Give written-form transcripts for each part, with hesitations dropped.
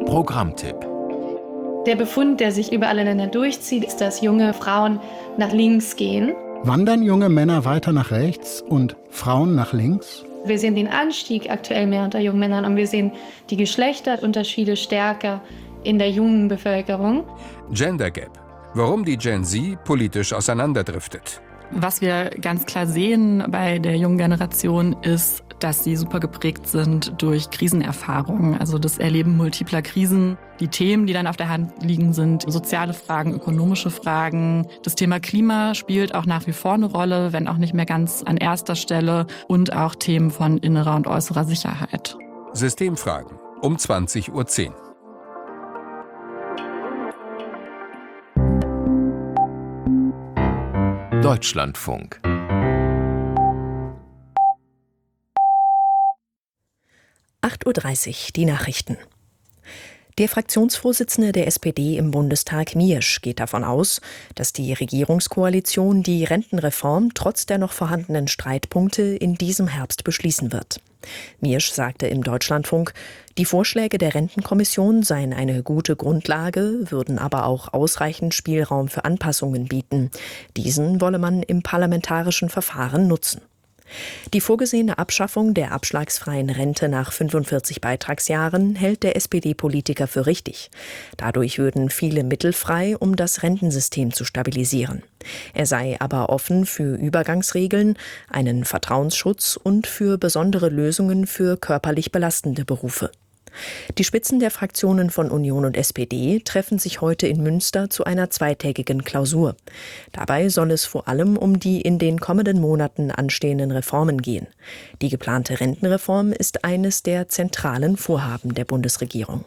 Programmtipp. Der Befund, der sich über alle Länder durchzieht, ist, dass junge Frauen nach links gehen. Wandern junge Männer weiter nach rechts und Frauen nach links? Wir sehen den Anstieg aktuell mehr unter jungen Männern und wir sehen die Geschlechterunterschiede stärker in der jungen Bevölkerung. Gender Gap. Warum die Gen Z politisch auseinanderdriftet. Was wir ganz klar sehen bei der jungen Generation ist, dass sie super geprägt sind durch Krisenerfahrungen. Also das Erleben multipler Krisen. Die Themen, die dann auf der Hand liegen, sind soziale Fragen, ökonomische Fragen. Das Thema Klima spielt auch nach wie vor eine Rolle, wenn auch nicht mehr ganz an erster Stelle. Und auch Themen von innerer und äußerer Sicherheit. Systemfragen um 20:10 Uhr. Deutschlandfunk. Uhr, die Nachrichten. Der Fraktionsvorsitzende der SPD im Bundestag, Miersch, geht davon aus, dass die Regierungskoalition die Rentenreform trotz der noch vorhandenen Streitpunkte in diesem Herbst beschließen wird. Miersch sagte im Deutschlandfunk, die Vorschläge der Rentenkommission seien eine gute Grundlage, würden aber auch ausreichend Spielraum für Anpassungen bieten. Diesen wolle man im parlamentarischen Verfahren nutzen. Die vorgesehene Abschaffung der abschlagsfreien Rente nach 45 Beitragsjahren hält der SPD-Politiker für richtig. Dadurch würden viele Mittel frei, um das Rentensystem zu stabilisieren. Er sei aber offen für Übergangsregeln, einen Vertrauensschutz und für besondere Lösungen für körperlich belastende Berufe. Die Spitzen der Fraktionen von Union und SPD treffen sich heute in Münster zu einer zweitägigen Klausur. Dabei soll es vor allem um die in den kommenden Monaten anstehenden Reformen gehen. Die geplante Rentenreform ist eines der zentralen Vorhaben der Bundesregierung.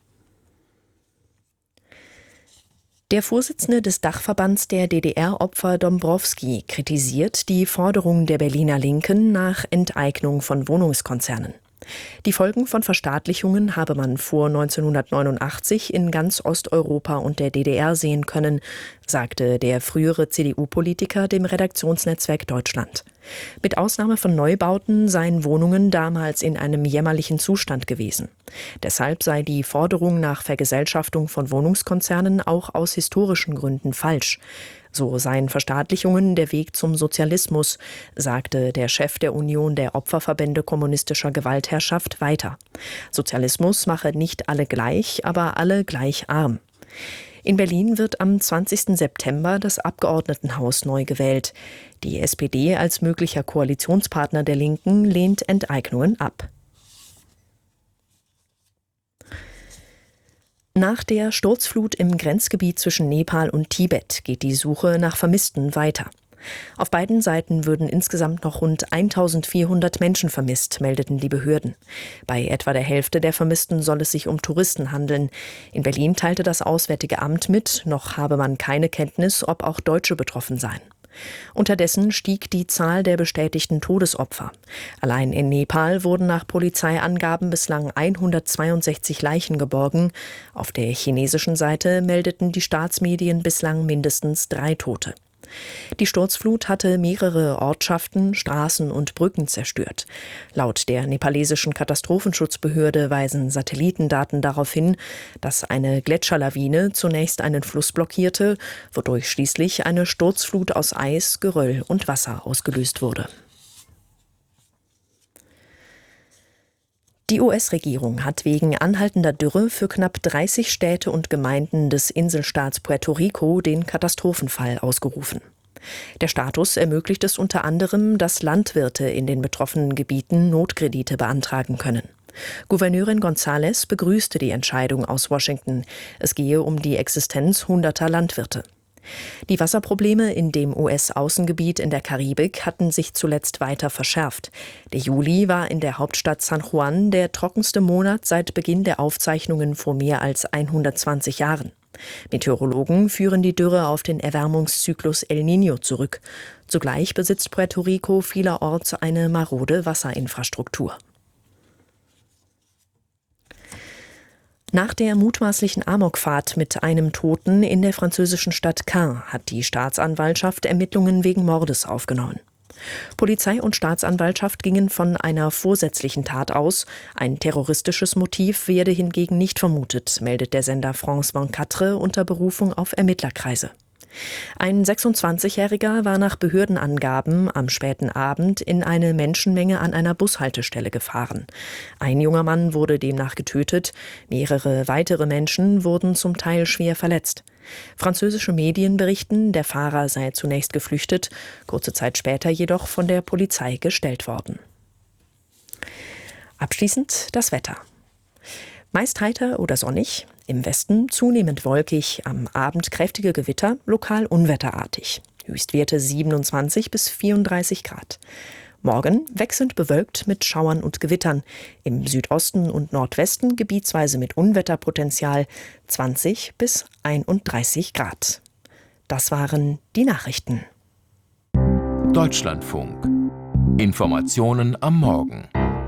Der Vorsitzende des Dachverbands der DDR-Opfer Dombrowski kritisiert die Forderung der Berliner Linken nach Enteignung von Wohnungskonzernen. Die Folgen von Verstaatlichungen habe man vor 1989 in ganz Osteuropa und der DDR sehen können, sagte der frühere CDU-Politiker dem Redaktionsnetzwerk Deutschland. Mit Ausnahme von Neubauten seien Wohnungen damals in einem jämmerlichen Zustand gewesen. Deshalb sei die Forderung nach Vergesellschaftung von Wohnungskonzernen auch aus historischen Gründen falsch. So seien Verstaatlichungen der Weg zum Sozialismus, sagte der Chef der Union der Opferverbände kommunistischer Gewaltherrschaft weiter. Sozialismus mache nicht alle gleich, aber alle gleich arm. In Berlin wird am 20. September das Abgeordnetenhaus neu gewählt. Die SPD als möglicher Koalitionspartner der Linken lehnt Enteignungen ab. Nach der Sturzflut im Grenzgebiet zwischen Nepal und Tibet geht die Suche nach Vermissten weiter. Auf beiden Seiten würden insgesamt noch rund 1400 Menschen vermisst, meldeten die Behörden. Bei etwa der Hälfte der Vermissten soll es sich um Touristen handeln. In Berlin teilte das Auswärtige Amt mit, noch habe man keine Kenntnis, ob auch Deutsche betroffen seien. Unterdessen stieg die Zahl der bestätigten Todesopfer. Allein in Nepal wurden nach Polizeiangaben bislang 162 Leichen geborgen. Auf der chinesischen Seite meldeten die Staatsmedien bislang mindestens 3 Tote. Die Sturzflut hatte mehrere Ortschaften, Straßen und Brücken zerstört. Laut der nepalesischen Katastrophenschutzbehörde weisen Satellitendaten darauf hin, dass eine Gletscherlawine zunächst einen Fluss blockierte, wodurch schließlich eine Sturzflut aus Eis, Geröll und Wasser ausgelöst wurde. Die US-Regierung hat wegen anhaltender Dürre für knapp 30 Städte und Gemeinden des Inselstaats Puerto Rico den Katastrophenfall ausgerufen. Der Status ermöglicht es unter anderem, dass Landwirte in den betroffenen Gebieten Notkredite beantragen können. Gouverneurin González begrüßte die Entscheidung aus Washington. Es gehe um die Existenz hunderter Landwirte. Die Wasserprobleme in dem US-Außengebiet in der Karibik hatten sich zuletzt weiter verschärft. Der Juli war in der Hauptstadt San Juan der trockenste Monat seit Beginn der Aufzeichnungen vor mehr als 120 Jahren. Meteorologen führen die Dürre auf den Erwärmungszyklus El Niño zurück. Zugleich besitzt Puerto Rico vielerorts eine marode Wasserinfrastruktur. Nach der mutmaßlichen Amokfahrt mit einem Toten in der französischen Stadt Caen hat die Staatsanwaltschaft Ermittlungen wegen Mordes aufgenommen. Polizei und Staatsanwaltschaft gingen von einer vorsätzlichen Tat aus. Ein terroristisches Motiv werde hingegen nicht vermutet, meldet der Sender France 24 unter Berufung auf Ermittlerkreise. Ein 26-Jähriger war nach Behördenangaben am späten Abend in eine Menschenmenge an einer Bushaltestelle gefahren. Ein junger Mann wurde demnach getötet, mehrere weitere Menschen wurden zum Teil schwer verletzt. Französische Medien berichten, der Fahrer sei zunächst geflüchtet, kurze Zeit später jedoch von der Polizei gestellt worden. Abschließend das Wetter. Meist heiter oder sonnig, im Westen zunehmend wolkig, am Abend kräftige Gewitter, lokal unwetterartig. Höchstwerte 27 bis 34 Grad. Morgen wechselnd bewölkt mit Schauern und Gewittern. Im Südosten und Nordwesten gebietsweise mit Unwetterpotenzial 20 bis 31 Grad. Das waren die Nachrichten. Deutschlandfunk. Informationen am Morgen.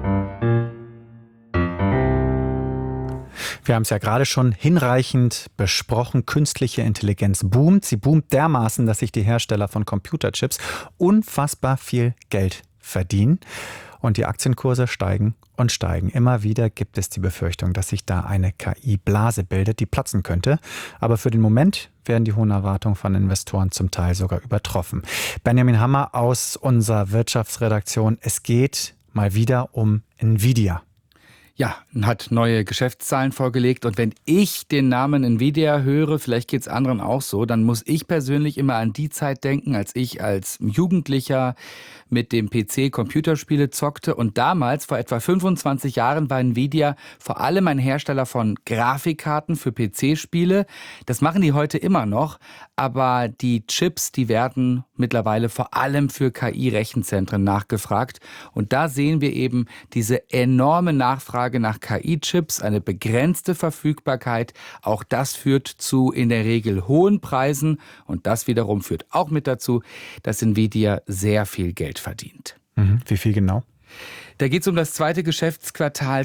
Wir haben es ja gerade schon hinreichend besprochen. Künstliche Intelligenz boomt. Sie boomt dermaßen, dass sich die Hersteller von Computerchips unfassbar viel Geld verdienen. Und die Aktienkurse steigen und steigen. Immer wieder gibt es die Befürchtung, dass sich da eine KI-Blase bildet, die platzen könnte. Aber für den Moment werden die hohen Erwartungen von Investoren zum Teil sogar übertroffen. Benjamin Hammer aus unserer Wirtschaftsredaktion. Es geht mal wieder um Nvidia. Ja, hat neue Geschäftszahlen vorgelegt. Und wenn ich den Namen Nvidia höre, vielleicht geht es anderen auch so, dann muss ich persönlich immer an die Zeit denken, als ich als Jugendlicher mit dem PC Computerspiele zockte. Und damals, vor etwa 25 Jahren, war Nvidia vor allem ein Hersteller von Grafikkarten für PC-Spiele. Das machen die heute immer noch. Aber die Chips, die werden mittlerweile vor allem für KI-Rechenzentren nachgefragt. Und da sehen wir eben diese enorme Nachfrage nach KI-Chips, eine begrenzte Verfügbarkeit. Auch das führt zu in der Regel hohen Preisen. Und das wiederum führt auch mit dazu, dass Nvidia sehr viel Geld verdient. Wie viel genau? Da geht es um das zweite Geschäftsquartal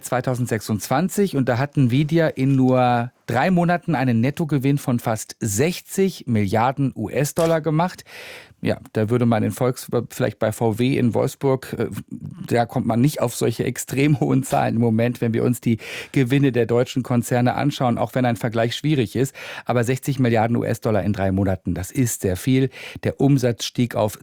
2026 und da hat Nvidia in nur 3 Monaten einen Nettogewinn von fast 60 Milliarden US-Dollar gemacht. Ja, da würde man vielleicht bei VW in Wolfsburg, da kommt man nicht auf solche extrem hohen Zahlen im Moment, wenn wir uns die Gewinne der deutschen Konzerne anschauen, auch wenn ein Vergleich schwierig ist. Aber 60 Milliarden US-Dollar in 3 Monaten, das ist sehr viel. Der Umsatz stieg auf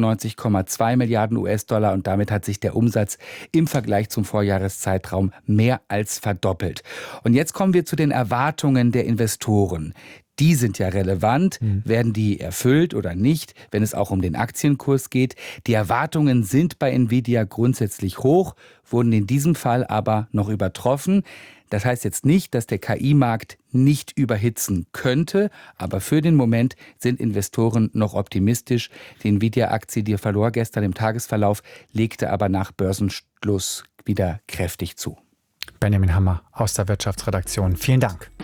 96,2 Milliarden US-Dollar und damit hat sich der Umsatz im Vergleich zum Vorjahreszeitraum mehr als verdoppelt. Und jetzt kommen wir zu den Erwartungen der Investoren. Die sind ja relevant. Werden die erfüllt oder nicht, wenn es auch um den Aktienkurs geht? Die Erwartungen sind bei Nvidia grundsätzlich hoch, wurden in diesem Fall aber noch übertroffen. Das heißt jetzt nicht, dass der KI-Markt nicht überhitzen könnte, aber für den Moment sind Investoren noch optimistisch. Die Nvidia-Aktie, die verlor gestern im Tagesverlauf, legte aber nach Börsenschluss wieder kräftig zu. Benjamin Hammer aus der Wirtschaftsredaktion. Vielen Dank.